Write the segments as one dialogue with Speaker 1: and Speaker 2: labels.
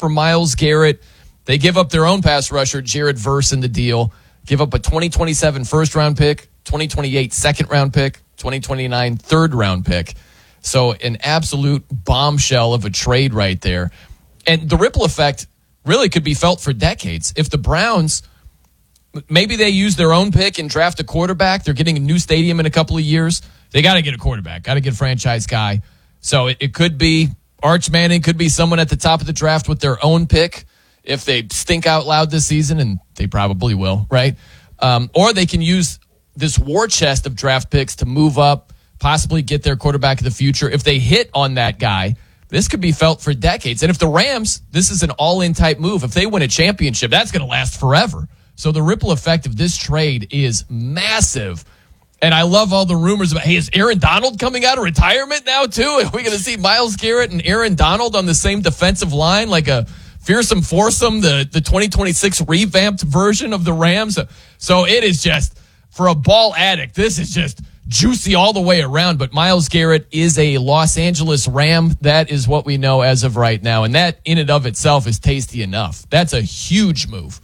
Speaker 1: for Myles Garrett. They give up their own pass rusher, Jared Verse, in the deal. Give up a 2027 first-round pick, 2028 second-round pick, 2029 third-round pick. So an absolute bombshell of a trade right there. And the ripple effect really could be felt for decades. If the Browns, maybe they use their own pick and draft a quarterback. They're getting a new stadium in a couple of years. They got to get a quarterback, got to get a franchise guy. So it could be Arch Manning, could be someone at the top of the draft with their own pick if they stink out loud this season, and they probably will, right? Or they can use this war chest of draft picks to move up, possibly get their quarterback of the future. If they hit on that guy, this could be felt for decades. And if the Rams, this is an all-in type move. If they win a championship, that's going to last forever. So the ripple effect of this trade is massive. And I love all the rumors about, hey, is Aaron Donald coming out of retirement now too? Are we going to see Myles Garrett and Aaron Donald on the same defensive line like a fearsome foursome, the 2026 revamped version of the Rams? So it is just, for a ball addict, this is just juicy all the way around. But Myles Garrett is a Los Angeles Ram. That is what we know as of right now. And that in and of itself is tasty enough. That's a huge move.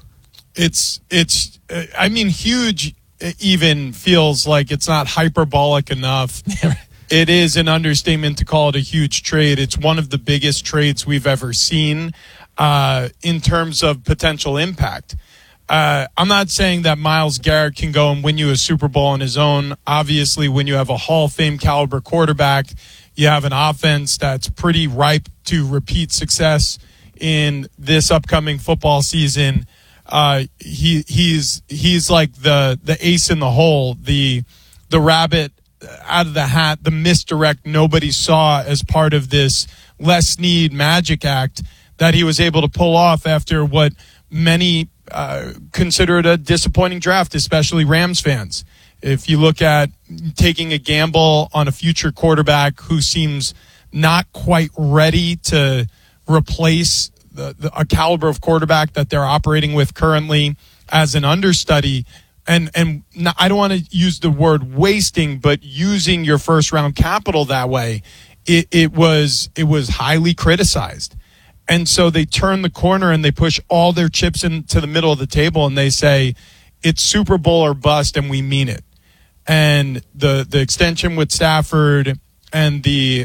Speaker 2: Huge even feels like it's not hyperbolic enough. It is an understatement to call it a huge trade. It's one of the biggest trades we've ever seen in terms of potential impact. I'm not saying that Myles Garrett can go and win you a Super Bowl on his own. Obviously, when you have a Hall of Fame caliber quarterback, you have an offense that's pretty ripe to repeat success in this upcoming football season. He's like the ace in the hole, the rabbit out of the hat, the misdirect nobody saw as part of this Les Snead magic act that he was able to pull off after what many considered a disappointing draft, especially Rams fans. If you look at taking a gamble on a future quarterback who seems not quite ready to replace a caliber of quarterback that they're operating with currently as an understudy, and I don't want to use the word wasting, but using your first round capital that way, it was highly criticized. And so they turn the corner and they push all their chips into the middle of the table and they say, it's Super Bowl or bust, and we mean it. And the extension with Stafford and the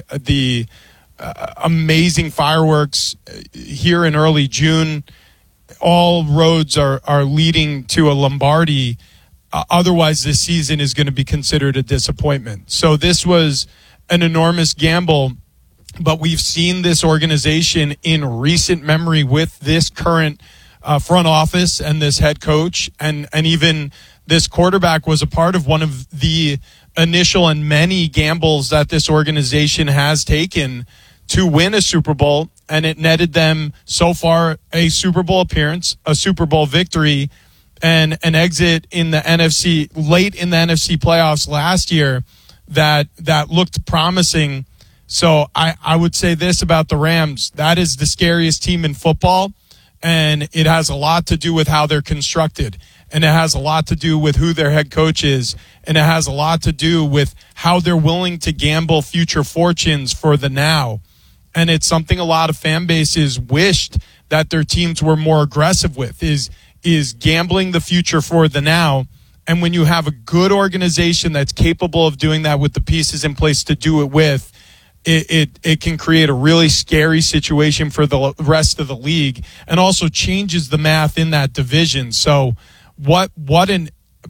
Speaker 2: amazing fireworks here in early June, all roads are leading to a Lombardi. Otherwise, this season is going to be considered a disappointment. So this was an enormous gamble. But we've seen this organization in recent memory with this current front office and this head coach, and even this quarterback was a part of one of the initial and many gambles that this organization has taken to win a Super Bowl, and it netted them so far a Super Bowl appearance, a Super Bowl victory, and an exit in the NFC, late in the NFC playoffs last year that looked promising. So I would say this about the Rams. That is the scariest team in football, and it has a lot to do with how they're constructed, and it has a lot to do with who their head coach is, and it has a lot to do with how they're willing to gamble future fortunes for the now. And it's something a lot of fan bases wished that their teams were more aggressive with, is gambling the future for the now. And when you have a good organization that's capable of doing that with the pieces in place to do it with, it can create a really scary situation for the rest of the league, and also changes the math in that division. So what an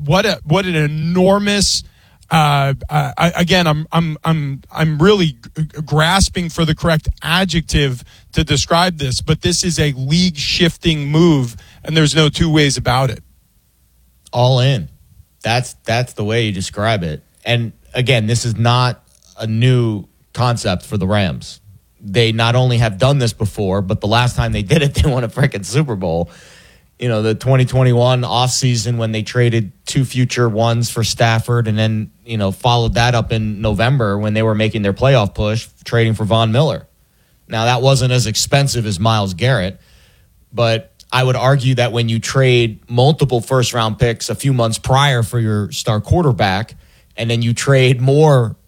Speaker 2: enormous again, I'm really grasping for the correct adjective to describe this, but this is a league shifting move, and there's no two ways about it.
Speaker 3: All in. That's the way you describe it. And again, this is not a new concept for the Rams. They not only have done this before, but the last time they did it, they won a freaking Super Bowl. You know, the 2021 offseason when they traded 2 future ones for Stafford, and then, you know, followed that up in November when they were making their playoff push, trading for Von Miller. Now, that wasn't as expensive as Myles Garrett, but I would argue that when you trade multiple first-round picks a few months prior for your star quarterback, and then you trade more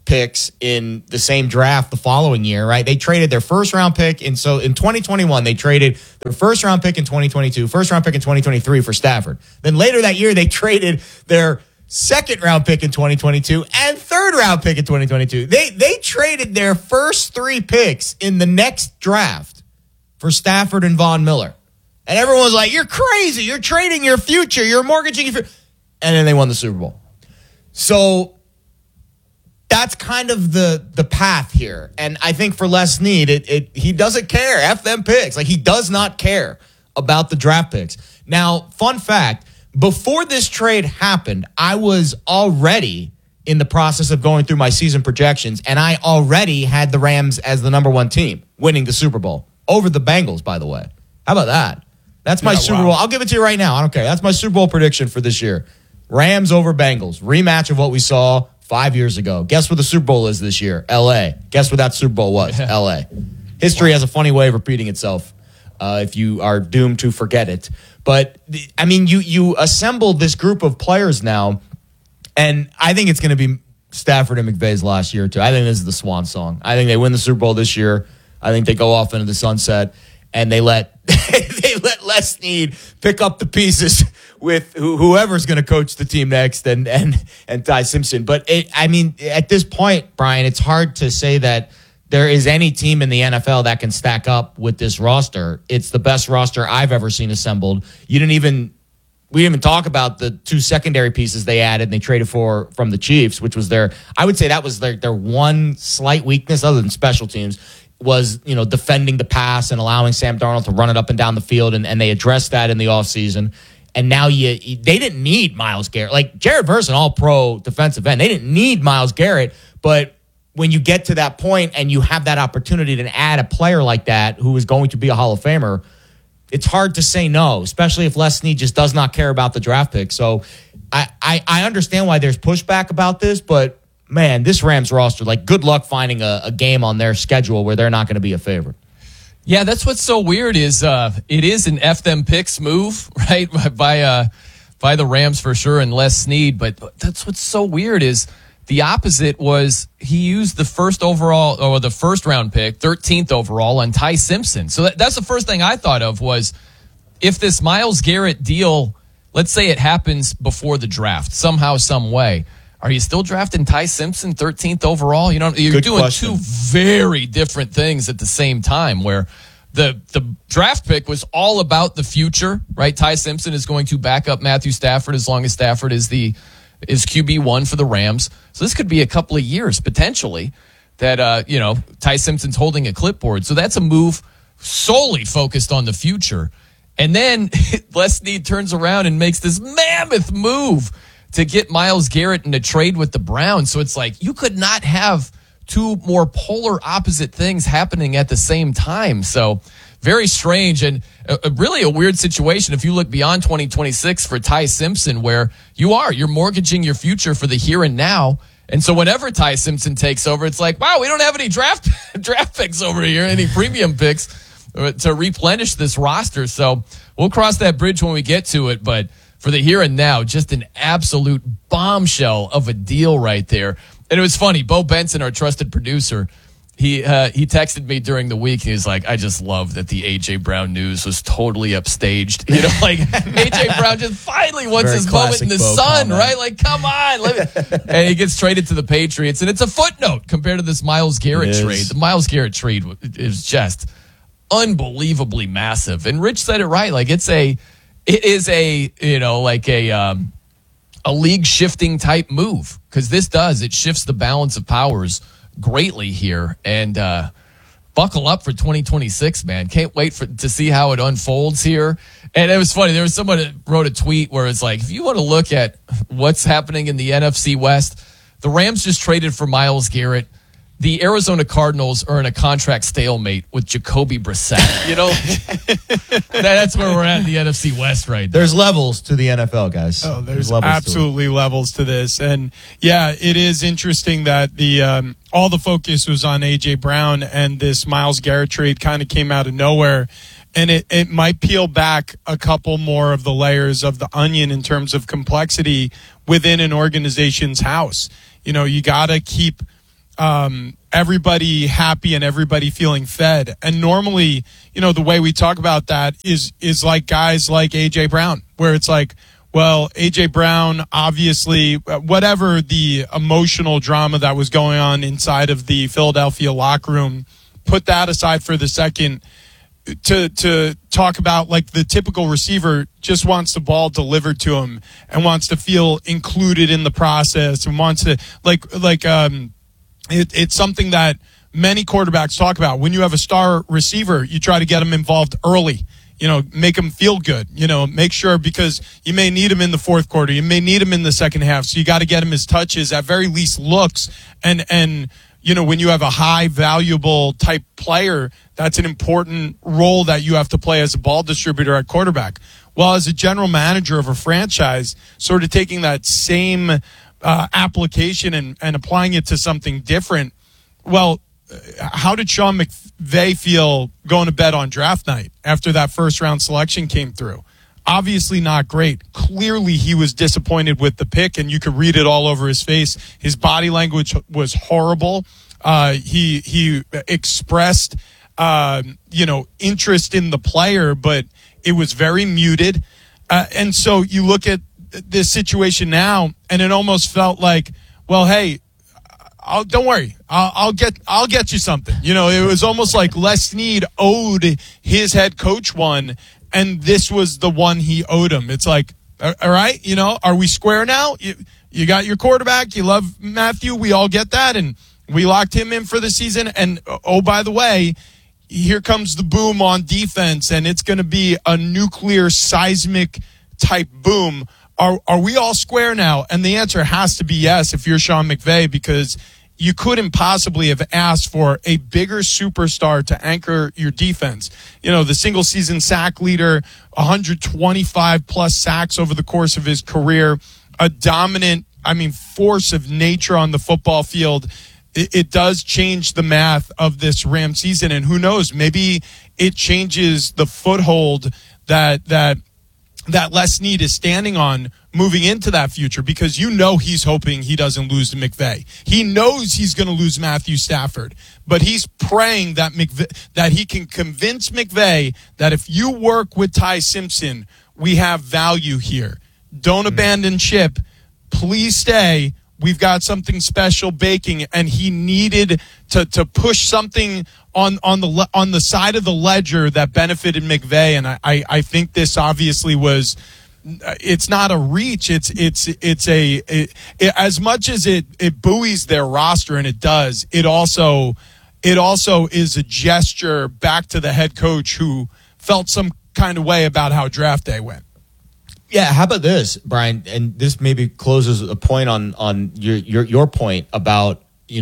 Speaker 3: picks in the same draft the following year, right? They traded their first round pick. And so in 2021, they traded their first round pick in 2022, first round pick in 2023 for Stafford. Then later that year, they traded their second round pick in 2022 and third round pick in 2022. They traded their first 3 picks in the next draft for Stafford and Von Miller. And everyone was like, you're crazy. You're trading your future. You're mortgaging your future. And then they won the Super Bowl. So that's kind of the path here. And I think for Les Snead, he doesn't care. F them picks. Like, he does not care about the draft picks. Now, fun fact, before this trade happened, I was already in the process of going through my season projections, and I already had the Rams as the number 1 team, winning the Super Bowl over the Bengals, by the way. How about that? That's my Super Bowl. I'll give it to you right now. I don't care. That's my Super Bowl prediction for this year. Rams over Bengals. Rematch of what we saw 5 years ago. Guess what the Super Bowl is this year? L.A. Guess what that Super Bowl was? L.A. History has a funny way of repeating itself if you are doomed to forget it. But, I mean, you assembled this group of players now, and I think it's going to be Stafford and McVay's last year, too. I think this is the swan song. I think they win the Super Bowl this year. I think they go off into the sunset, and they let Les Snead pick up the pieces with whoever's going to coach the team next and Ty Simpson. But, at this point, Brian, it's hard to say that there is any team in the NFL that can stack up with this roster. It's the best roster I've ever seen assembled. We didn't even talk about the 2 secondary pieces they added and they traded for from the Chiefs, which was their one slight weakness other than special teams was, defending the pass and allowing Sam Darnold to run it up and down the field. And they addressed that in the offseason. And now they didn't need Myles Garrett. Like, Jared Verse, an all-pro defensive end. They didn't need Myles Garrett, but when you get to that point and you have that opportunity to add a player like that who is going to be a Hall of Famer, it's hard to say no, especially if Les Snead just does not care about the draft pick. So I understand why there's pushback about this, but, man, this Rams roster, like, good luck finding a game on their schedule where they're not going to be a favorite.
Speaker 1: Yeah, that's what's so weird is it is an F them picks move, right, by the Rams for sure and Les Snead. But that's what's so weird is the opposite was he used the first overall or the first round pick, 13th overall on Ty Simpson. So that's the first thing I thought of was if this Myles Garrett deal, let's say it happens before the draft somehow, some way. Are you still drafting Ty Simpson 13th overall? You're
Speaker 3: Good
Speaker 1: doing
Speaker 3: question.
Speaker 1: 2 very different things at the same time where the draft pick was all about the future, right? Ty Simpson is going to back up Matthew Stafford as long as Stafford is QB1 for the Rams. So this could be a couple of years potentially that, Ty Simpson's holding a clipboard. So that's a move solely focused on the future. And then Les Snead turns around and makes this mammoth move to get Myles Garrett in a trade with the Browns. So it's like you could not have 2 more polar opposite things happening at the same time. So very strange and really a weird situation if you look beyond 2026 for Ty Simpson where you're mortgaging your future for the here and now. And so whenever Ty Simpson takes over, it's like, wow, we don't have any draft picks over here, any premium picks to replenish this roster. So we'll cross that bridge when we get to it. But for the here and now, just an absolute bombshell of a deal right there. And it was funny. Bo Benson, our trusted producer, he texted me during the week. He was like, I just love that the A.J. Brown news was totally upstaged. Like A.J. Brown just finally wants his moment in the sun, right? Like, come on. And he gets traded to the Patriots. And it's a footnote compared to this Myles Garrett trade. The Myles Garrett trade is just unbelievably massive. And Rich said it right. Like, it is a league shifting type move because it shifts the balance of powers greatly here. And buckle up for 2026, man. Can't wait to see how it unfolds here. And it was funny. There was someone that wrote a tweet where it's like, if you want to look at what's happening in the NFC West, the Rams just traded for Myles Garrett. The Arizona Cardinals are in a contract stalemate with Jacoby Brissett. That's where we're at in the NFC West right now.
Speaker 3: There's levels to the NFL, guys.
Speaker 2: Oh, there's absolutely levels to this. And, yeah, it is interesting that the all the focus was on A.J. Brown and this Myles Garrett trade kind of came out of nowhere. And it might peel back a couple more of the layers of the onion in terms of complexity within an organization's house. You got to keep everybody happy and everybody feeling fed. And normally, the way we talk about that is like guys like A.J. Brown, where it's like, well, A.J. Brown, obviously, whatever the emotional drama that was going on inside of the Philadelphia locker room, put that aside for the second. To talk about, like, the typical receiver just wants the ball delivered to him and wants to feel included in the process and wants to it's something that many quarterbacks talk about. When you have a star receiver, you try to get him involved early, make him feel good, make sure, because you may need him in the fourth quarter, you may need him in the second half, so you got to get him his touches, at very least looks, and when you have a high valuable type player, that's an important role that you have to play as a ball distributor at quarterback. Well, as a general manager of a franchise, sort of taking that same application and applying it to something different. Well, how did Sean McVay feel going to bed on draft night after that first round selection came through? Obviously not great. Clearly he was disappointed with the pick, and you could read it all over his face. His body language was horrible. He expressed, interest in the player, but it was very muted. And so you look at this situation now, and it almost felt like, well, hey, don't worry, I'll get you something. It was almost like Les Snead owed his head coach one, and this was the one he owed him. It's like, all right, are we square now? You got your quarterback. You love Matthew. We all get that. And we locked him in for the season. And, oh, by the way, here comes the boom on defense, and it's going to be a nuclear seismic type boom. Are we all square now? And the answer has to be yes if you're Sean McVay, because you couldn't possibly have asked for a bigger superstar to anchor your defense. The single season sack leader, 125 plus sacks over the course of his career, a dominant, force of nature on the football field. It does change the math of this Ram season. And who knows, maybe it changes the foothold that Les Snead is standing on moving into that future, because he's hoping he doesn't lose to McVay. He knows he's going to lose Matthew Stafford, but he's praying that he can convince McVay that if you work with Ty Simpson, we have value here. Don't abandon ship. Please stay. We've got something special baking, and he needed to push something on the side of the ledger that benefited McVay. And I think this obviously was. It's not a reach. It's as much as it buoys their roster, and it does. It also is a gesture back to the head coach who felt some kind of way about how draft day went.
Speaker 3: Yeah, how about this, Brian? And this maybe closes a point on your point about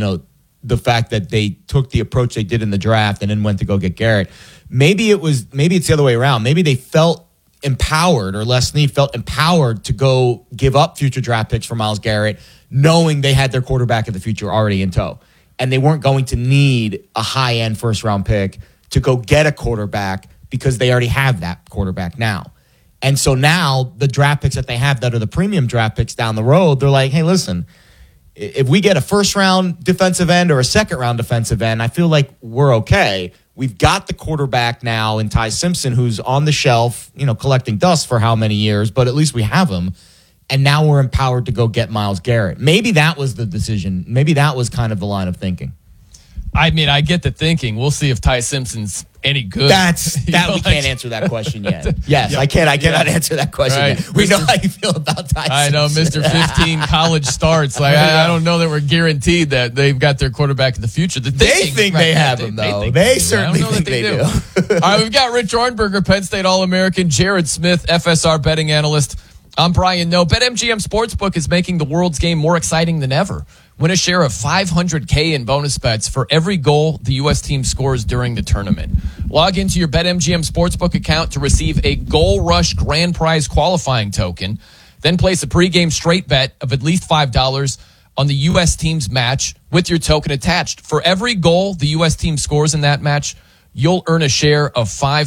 Speaker 3: the fact that they took the approach they did in the draft and then went to go get Garrett. Maybe it's the other way around. Maybe they felt empowered, or Les Snead felt empowered to go give up future draft picks for Myles Garrett, knowing they had their quarterback of the future already in tow, and they weren't going to need a high-end first-round pick to go get a quarterback because they already have that quarterback now. And so now the draft picks that they have that are the premium draft picks down the road, they're like, hey, listen, if we get a first-round defensive end or a second-round defensive end, I feel like we're okay. We've got the quarterback now in Ty Simpson, who's on the shelf, collecting dust for how many years, but at least we have him. And now we're empowered to go get Myles Garrett. Maybe that was the decision. Maybe that was kind of the line of thinking.
Speaker 1: I get the thinking. We'll see if Ty Simpson's any good.
Speaker 3: We can't answer that question yet. Yes, I cannot answer that question yet. We know how you feel about Ty Simpson.
Speaker 1: I know, Mr. 15 college starts. I don't know that we're guaranteed that they've got their quarterback in the future.
Speaker 3: They think they have him, though. They certainly think they do.
Speaker 1: All right, we've got Rich Ornberger, Penn State All-American, Jared Smith, FSR betting analyst. I'm Brian Noe. BetMGM Sportsbook is making the world's game more exciting than ever. Win a share of $500K in bonus bets for every goal the U.S. team scores during the tournament. Log into your BetMGM Sportsbook account to receive a Goal Rush Grand Prize qualifying token. Then place a pregame straight bet of at least $5 on the U.S. team's match with your token attached. For every goal the U.S. team scores in that match, you'll earn a share of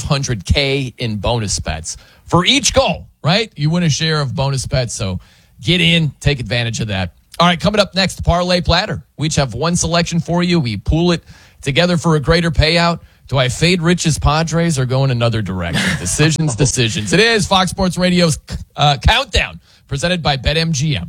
Speaker 1: $500K in bonus bets. For each goal, right, you win a share of bonus bets. So get in, take advantage of that All right, coming up next, Parlay Platter. We each have one selection for you. We pool it together for a greater payout. Do I fade Rich's Padres or go in another direction? Decisions. It is Fox Sports Radio's Countdown, presented by BetMGM.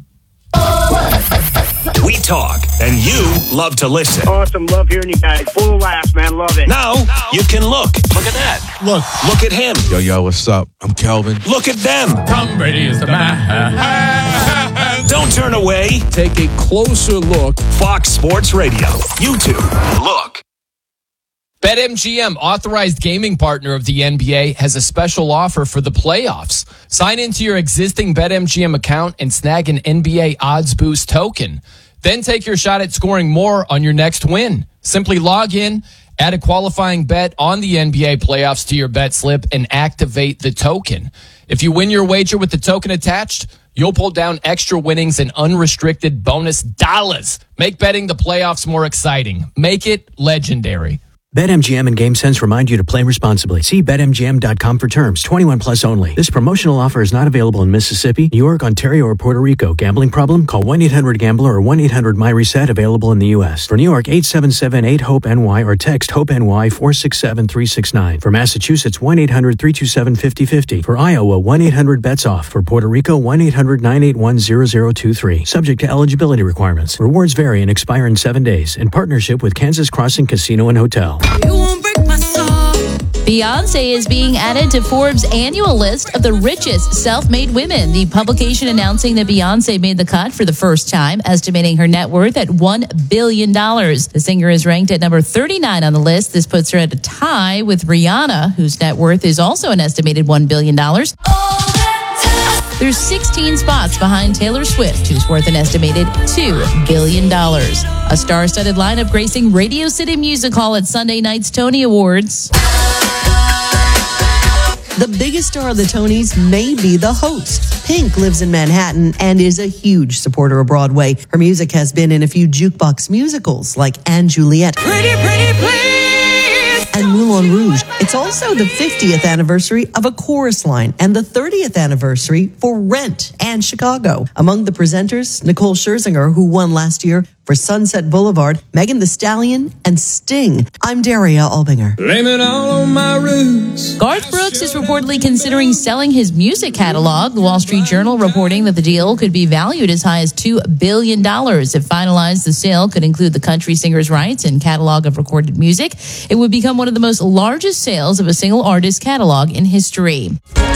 Speaker 4: We talk, and you love to listen.
Speaker 5: Awesome. Love hearing you guys. Full laughs, man. Love it.
Speaker 4: Now you can look. Look at that. Look at him.
Speaker 6: Yo, what's up? I'm Kelvin.
Speaker 4: Look at them.
Speaker 7: Tom Brady is the man.
Speaker 4: Don't turn away.
Speaker 6: Take a closer look.
Speaker 4: Fox Sports Radio. YouTube. Look.
Speaker 1: BetMGM, authorized gaming partner of the NBA, has a special offer for the playoffs. Sign into your existing BetMGM account and snag an NBA Odds Boost token. Then take your shot at scoring more on your next win. Simply log in, add a qualifying bet on the NBA playoffs to your bet slip, and activate the token. If you win your wager with the token attached, you'll pull down extra winnings and unrestricted bonus dollars. Make betting the playoffs more exciting. Make it legendary.
Speaker 8: BetMGM and GameSense remind you to play responsibly. See BetMGM.com for terms. 21 plus only. This promotional offer is not available in Mississippi, New York, Ontario, or Puerto Rico. Gambling problem? Call 1-800-GAMBLER or 1-800-MyReset. Available in the U.S. For New York, 877-8-HOPE-NY or text HOPE-NY 467-369. For Massachusetts, 1-800-327-5050. For Iowa, 1-800-BETS-OFF. For Puerto Rico, 1-800-981-0023. Subject to eligibility requirements. Rewards vary and expire in 7 days. In partnership with Kansas Crossing Casino and Hotel.
Speaker 9: You won't break my soul.
Speaker 10: Beyonce is being added to Forbes' annual list of the richest self-made women. The publication announcing that Beyonce made the cut for the first time, estimating her net worth at $1 billion. The singer is ranked at number 39 on the list. This puts her at a tie with Rihanna, whose net worth is also an estimated $1 billion. There's 16 spots behind Taylor Swift, who's worth an estimated $2 billion. A star-studded lineup gracing Radio City Music Hall at Sunday night's Tony Awards.
Speaker 11: The biggest star of the Tonys may be the host. Pink lives in Manhattan and is a huge supporter of Broadway. Her music has been in a few jukebox musicals like & Juliet.
Speaker 9: Pretty, please.
Speaker 11: And Moulin Rouge. It's also the 50th anniversary of A Chorus Line and the 30th anniversary for Rent and Chicago. Among the presenters, Nicole Scherzinger, who won last year for Sunset Boulevard, Megan Thee Stallion, and Sting. I'm Daria Albinger.
Speaker 7: Blame it all on my roots.
Speaker 10: Garth Brooks is reportedly considering selling his music catalog. The Wall Street Journal reporting that the deal could be valued as high as $2 billion. If finalized, the sale could include the country singer's rights and catalog of recorded music. It would become one of the most largest sales of a single artist catalog in history.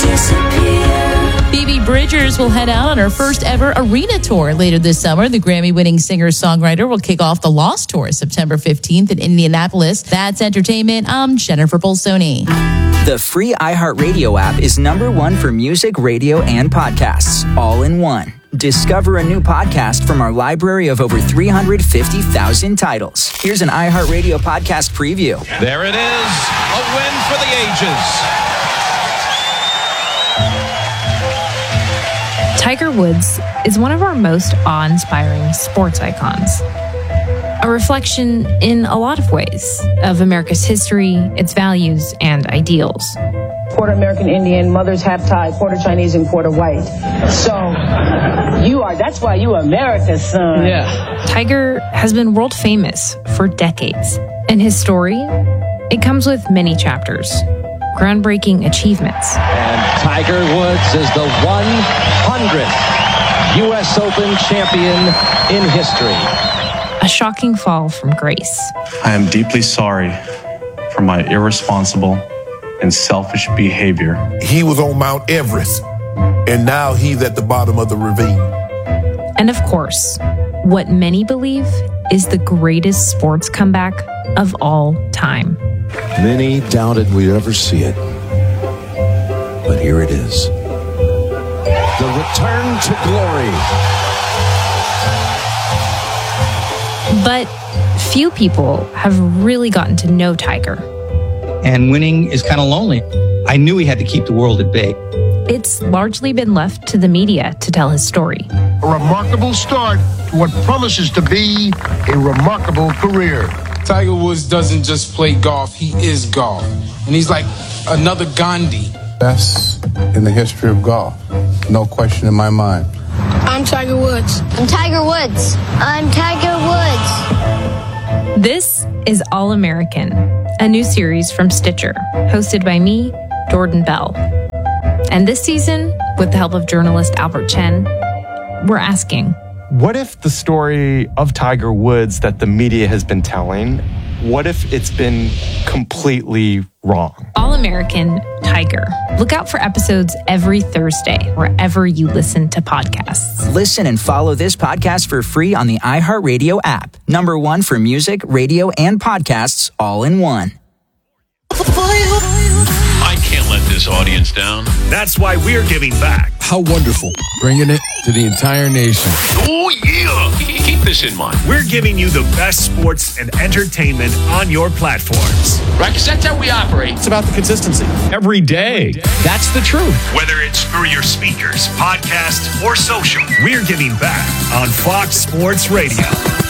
Speaker 10: Phoebe Bridgers will head out on her first ever arena tour later this summer. The Grammy-winning singer-songwriter will kick off the Lost Tour September 15th in Indianapolis. That's entertainment. I'm Jennifer Bolsoni.
Speaker 12: The free iHeartRadio app is #1 for music, radio, and podcasts, all in one. Discover a new podcast from our library of over 350,000 titles. Here's an iHeartRadio podcast preview.
Speaker 13: There it is, a win for the ages.
Speaker 14: Tiger Woods is one of our most awe-inspiring sports icons. A reflection in a lot of ways of America's history, its values, and ideals.
Speaker 15: Quarter American Indian, mother's half Thai, quarter Chinese, and quarter white. So that's why you are America's son.
Speaker 14: Yeah. Tiger has been world famous for decades. And his story, it comes with many chapters. Groundbreaking achievements.
Speaker 13: And Tiger Woods is the 100th U.S. Open champion in history.
Speaker 14: A shocking fall from grace.
Speaker 16: I am deeply sorry for my irresponsible and selfish behavior.
Speaker 17: He was on Mount Everest, and now he's at the bottom of the ravine.
Speaker 14: And of course, what many believe is the greatest sports comeback of all time.
Speaker 6: Many doubted we'd ever see it, but here it is. The return to glory.
Speaker 14: But few people have really gotten to know Tiger.
Speaker 18: And winning is kind of lonely. I knew he had to keep the world at bay.
Speaker 14: It's largely been left to the media to tell his story.
Speaker 17: A remarkable start to what promises to be a remarkable career.
Speaker 19: Tiger Woods doesn't just play golf, he is golf. And he's like another Gandhi.
Speaker 20: Best in the history of golf. No question in my mind.
Speaker 15: I
Speaker 20: I'm Tiger Woods.
Speaker 21: I'm Tiger Woods. I'm Tiger Woods.
Speaker 14: This is All American, a new series from Stitcher, hosted by me, Jordan Bell. And this season, with the help of journalist Albert Chen, we're asking,
Speaker 22: what if the story of Tiger Woods that the media has been telling, what if it's been completely wrong?
Speaker 14: All American Tiger. Look out for episodes every Thursday, wherever you listen to podcasts.
Speaker 12: Listen and follow this podcast for free on the iHeartRadio app. #1 for music, radio, and podcasts all in one.
Speaker 4: I can't let this audience down.
Speaker 23: That's why we're giving back.
Speaker 24: How wonderful. Bringing it to the entire nation.
Speaker 4: Oh, yeah. Keep this in mind.
Speaker 23: We're giving you the best sports and entertainment on your platforms.
Speaker 4: Right, because that's how we operate.
Speaker 23: It's about the consistency.
Speaker 4: Every day. That's the truth.
Speaker 23: Whether it's through your speakers, podcast, or social, we're giving back on Fox Sports Radio.